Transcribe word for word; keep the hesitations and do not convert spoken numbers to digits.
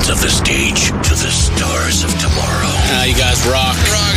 legends of the stage to the stars of tomorrow. Uh, you guys rock. Rock.